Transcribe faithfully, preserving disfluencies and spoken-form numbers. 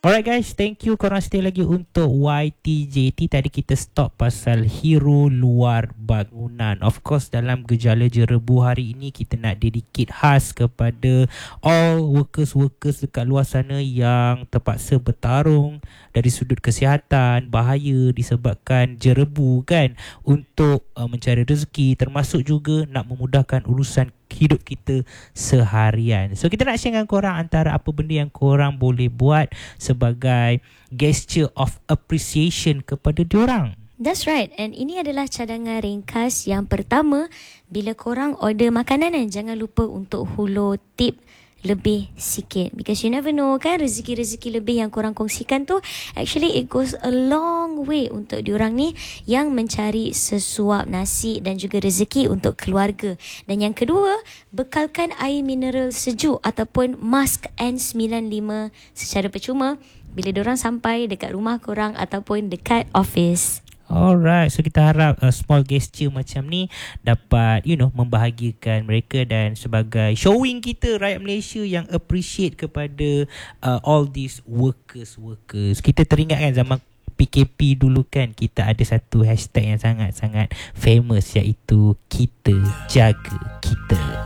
Alright guys, thank you korang stay lagi untuk Y T J T. Tadi kita stop pasal hero luar bangunan. Of course dalam gejala jerebu hari ini kita nak dedicate khas kepada all workers-workers dekat luar sana yang terpaksa bertarung dari sudut kesihatan, bahaya disebabkan jerebu kan, untuk uh, mencari rezeki, termasuk juga nak memudahkan urusan hidup kita seharian. So kita nak share dengan korang antara apa benda yang korang boleh buat sebagai gesture of appreciation kepada diorang. That's right. And ini adalah cadangan ringkas yang pertama. Bila korang order makanan kan, jangan lupa untuk hulur tip lebih sikit, because you never know kan, rezeki-rezeki lebih yang korang kongsikan tu actually it goes a long way untuk diorang ni yang mencari sesuap nasi dan juga rezeki untuk keluarga. Dan yang kedua, bekalkan air mineral sejuk ataupun mask N sembilan lima secara percuma bila diorang sampai dekat rumah korang ataupun dekat office. Alright, so kita harap uh, small gesture macam ni dapat, you know, membahagiakan mereka dan sebagai showing kita rakyat Malaysia yang appreciate kepada uh, all these workers-workers. Kita teringat kan zaman P K P dulu kan, kita ada satu hashtag yang sangat-sangat famous, iaitu kita jaga kita.